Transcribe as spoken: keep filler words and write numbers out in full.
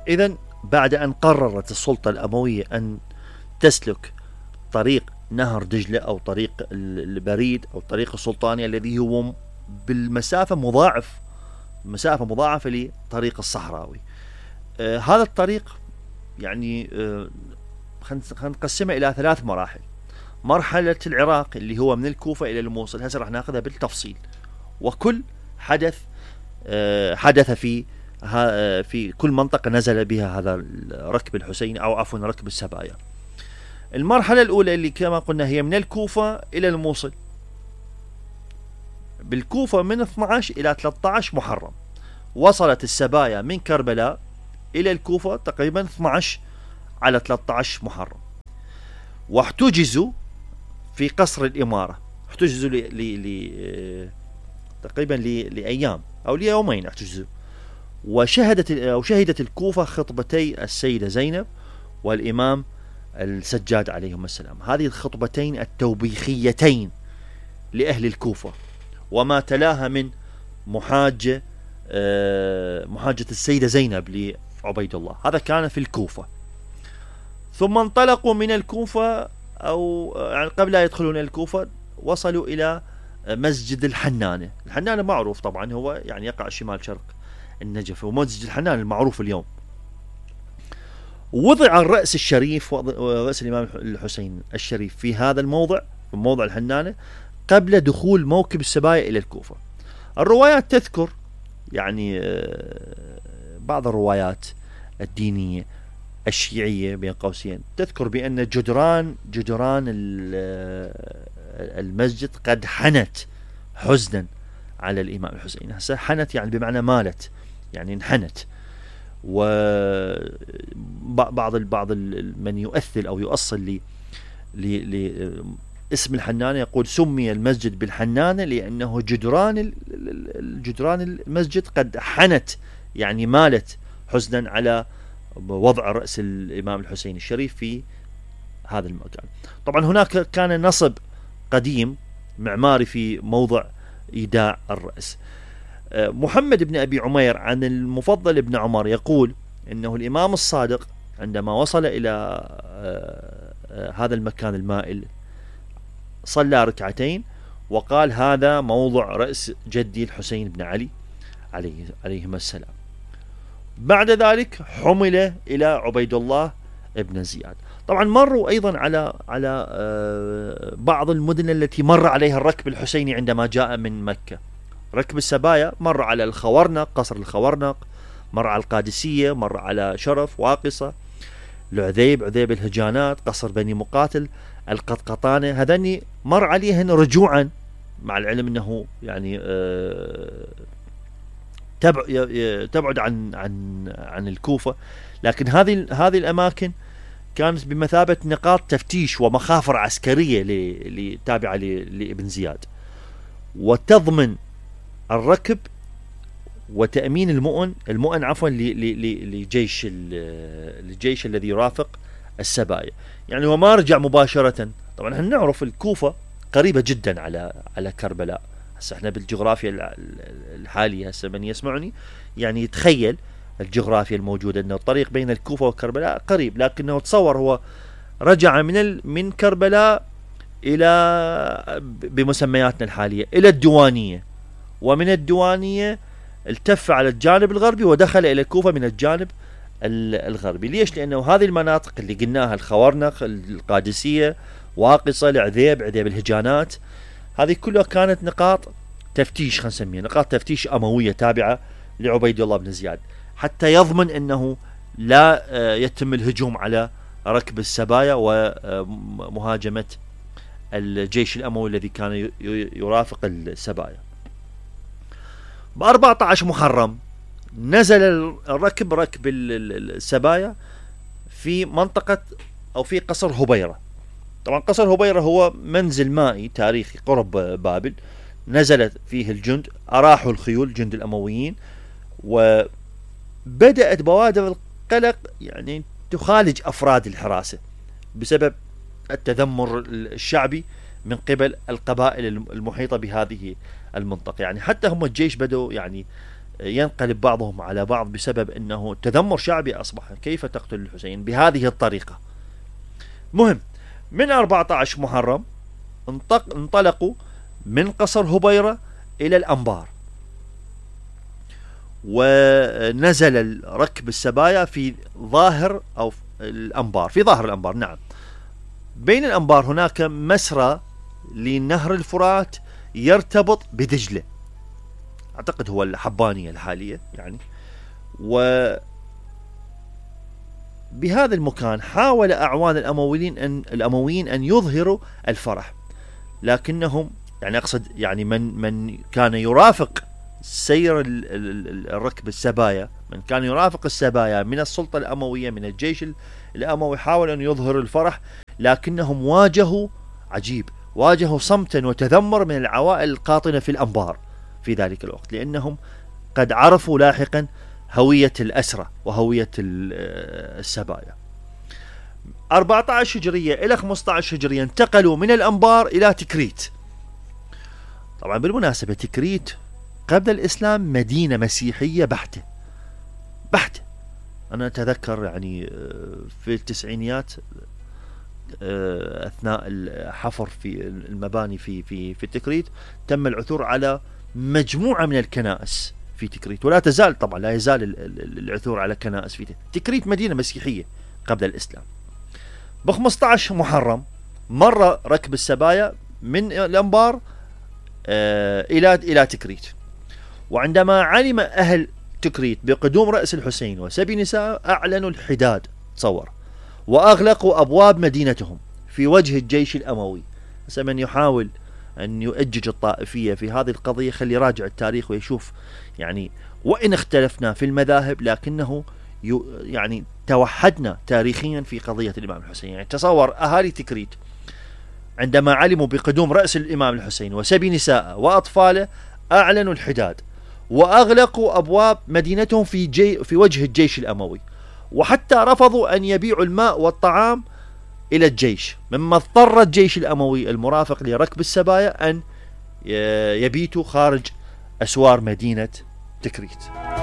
إذن بعد أن قررت السلطة الأموية أن تسلك طريق نهر دجلة أو طريق البريد أو طريق السلطاني الذي هو بالمسافة مضاعف مسافة مضاعفة لطريق الصحراوي، آه هذا الطريق يعني آه خلينا نقسمه إلى ثلاث مراحل. مرحلة العراق اللي هو من الكوفة إلى الموصل، هسه راح ناخذها بالتفصيل، وكل حدث آه حدث في في كل منطقة نزل بها هذا ركب الحسين أو عفوا ركب السبايا. المرحلة الأولى اللي كما قلنا هي من الكوفة إلى الموصل. بالكوفة من اثني عشر إلى ثلاثة عشر محرم، وصلت السبايا من كربلاء إلى الكوفة تقريبا اثني عشر على ثلاثة عشر محرم، واحتجزوا في قصر الإمارة، احتجزوا ل... ل... ل... تقريبا ل... لأيام أو ليومين احتجزوا. وشهدت أو شهدت الكوفة خطبتي السيدة زينب والإمام السجاد عليهم السلام، هذه الخطبتين التوبيخيتين لأهل الكوفة، وما تلاها من محاجة محاجة السيدة زينب لعبيد الله، هذا كان في الكوفة. ثم انطلقوا من الكوفة أو يعني قبل لا يدخلون الكوفة وصلوا إلى مسجد الحنانة. الحنانة معروف طبعا، هو يعني يقع شمال شرق النجف، ومسجد الحنانة المعروف اليوم. وضع الرأس الشريف، رأس الإمام الحسين الشريف في هذا الموضع، في موضع الحنانة، قبل دخول موكب السبايا إلى الكوفة. الروايات تذكر يعني بعض الروايات الدينية الشيعية بين قوسين تذكر بأن جدران جدران المسجد قد حنت حزنا على الإمام الحسين. هسه حنت يعني بمعنى مالت، يعني انحنت. وبعض البعض من يؤثل أو يؤصل لاسم الحنانة يقول سمي المسجد بالحنانة لأنه جدران الجدران المسجد قد حنت، يعني مالت حزنا على وضع رأس الإمام الحسين الشريف في هذا المكان. طبعا هناك كان نصب قديم معماري في موضع إيداع الرأس. محمد بن أبي عمير عن المفضل بن عمر يقول إنه الإمام الصادق عندما وصل إلى هذا المكان المائل صلى ركعتين وقال هذا موضع رأس جدي الحسين بن علي عليه عليهما السلام. بعد ذلك حمل إلى عبيد الله ابن زياد. طبعا مروا أيضا على على بعض المدن التي مر عليها الركب الحسيني عندما جاء من مكة. ركب السبايا مر على الخورنق، قصر الخورنق، مر على القادسية، مر على شرف، واقصة، العذيب، عذيب الهجانات، قصر بني مقاتل، القطقطانة، هذني مر عليهن رجوعا، مع العلم أنه يعني تبعد عن عن عن الكوفة، لكن هذه هذه الأماكن كانت بمثابة نقاط تفتيش ومخافر عسكرية لتابعة لابن زياد، وتضمن الركب وتأمين المؤن المؤن عفوا لجيش الجيش الذي يرافق السبايا. يعني هو ما رجع مباشرة. طبعا احنا نعرف الكوفة قريبة جدا على على كربلاء. هسه احنا بالجغرافيا الحالية هسه من يسمعني يعني يتخيل الجغرافيا الموجودة انه الطريق بين الكوفة وكربلاء قريب، لكنه تصور هو رجع من من كربلاء الى بمسمياتنا الحالية الى الديوانية، ومن الديوانية التف على الجانب الغربي ودخل الى الكوفة من الجانب الغربي. ليش؟ لانه هذه المناطق اللي قلناها الخورنق، القادسية، واقصة، العذيب، عذيب الهجانات، هذه كلها كانت نقاط تفتيش، خلينا نسميها نقاط تفتيش أموية تابعة لعبيد الله بن زياد، حتى يضمن أنه لا يتم الهجوم على ركب السبايا ومهاجمة الجيش الأموي الذي كان يرافق السبايا. ب أربعة عشر محرم نزل الركب ركب السبايا في منطقة أو في قصر هبيرة. طبعا قصر هبيرة هو منزل مائي تاريخي قرب بابل، نزلت فيه الجند، أراحوا الخيول جند الأمويين، وبدأت بوادر القلق يعني تخالج أفراد الحراسة بسبب التذمر الشعبي من قبل القبائل المحيطة بهذه المنطقة. يعني حتى هم الجيش بدأوا يعني ينقلب بعضهم على بعض بسبب أنه تذمر شعبي أصبح. كيف تقتل الحسين بهذه الطريقة؟ مهم، من أربعة عشر محرم انطلقوا من قصر هبيرة إلى الأنبار، ونزل ركب السبايا في ظاهر أو الأنبار، في ظاهر الأنبار. نعم، بين الأنبار هناك مسرى لنهر الفرات يرتبط بدجلة، أعتقد هو الحبانية الحالية يعني. وبهذا المكان حاول أعوان الأمويين أن الأمويين أن يظهروا الفرح، لكنهم يعني أقصد يعني من من كان يرافق سير الركب السبايا، من كان يرافق السبايا من السلطة الأموية من الجيش الأموي، حاول أن يظهر الفرح، لكنهم واجهوا عجيب واجهوا صمتا وتذمر من العوائل القاطنة في الأنبار في ذلك الوقت، لأنهم قد عرفوا لاحقا هوية الأسرة وهوية السبايا. أربعة عشر هجرية إلى خمسة عشر هجرية انتقلوا من الأنبار إلى تكريت. طبعا بالمناسبة تكريت قبل الإسلام مدينة مسيحية بحتة بحتة. أنا أتذكر يعني في التسعينيات أثناء الحفر في المباني في في في تكريت تم العثور على مجموعة من الكنائس في تكريت، ولا تزال طبعا لا يزال العثور على كنائس في تكريت. مدينة مسيحية قبل الإسلام. ب خمسة عشر محرم مر ركب السبايا من الأنبار إلى إلى تكريت، وعندما علم أهل تكريت بقدوم رأس الحسين وسبي نساء أعلنوا الحداد، تصور، وأغلقوا أبواب مدينتهم في وجه الجيش الأموي. هسه من يحاول أن يؤجج الطائفية في هذه القضية خلي يراجع التاريخ ويشوف يعني وإن اختلفنا في المذاهب لكنه يعني توحدنا تاريخيا في قضية الإمام الحسين. يعني تصور أهالي تكريت عندما علموا بقدوم رأس الإمام الحسين وسبي نساء وأطفاله أعلنوا الحداد وأغلقوا أبواب مدينتهم في, جي في وجه الجيش الأموي، وحتى رفضوا أن يبيعوا الماء والطعام إلى الجيش، مما اضطر الجيش الأموي المرافق لركب السبايا أن يبيتوا خارج أسوار مدينة تكريت.